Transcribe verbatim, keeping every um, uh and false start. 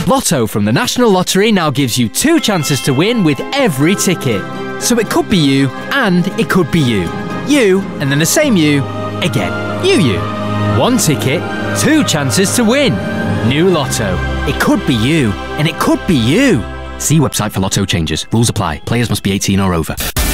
Lotto from the National Lottery now gives you two chances to win with every ticket. So it could be you, and it could be you. You, and then the same you, again. You, you. One ticket, two chances to win. New Lotto. It could be you, and it could be you. See website for Lotto changes. Rules apply. Players must be eighteen or over.